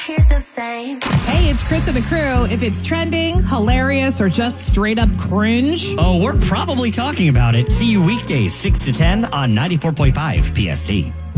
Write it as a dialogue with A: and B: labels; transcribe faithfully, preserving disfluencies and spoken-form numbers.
A: Hear the same.
B: Hey, it's Chris and the crew. If it's trending, hilarious, or just straight up cringe,
C: oh, we're probably talking about it. See you weekdays, six to ten on ninety-four point five P S T.